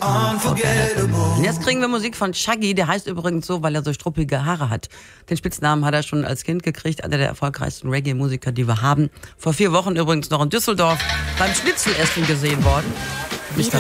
Und jetzt kriegen wir Musik von Shaggy, der heißt übrigens so, weil er so struppige Haare hat. Den Spitznamen hat er schon als Kind gekriegt, einer der erfolgreichsten Reggae-Musiker, die wir haben. Vor 4 Wochen übrigens noch in Düsseldorf beim Schnitzel essen gesehen worden.